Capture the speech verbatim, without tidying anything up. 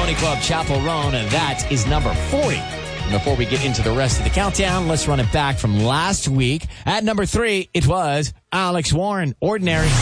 Pony Club Chapel Roan, and that is number forty. And before we get into the rest of the countdown, let's run it back from last week. At number three, it was Alex Warren, Ordinary.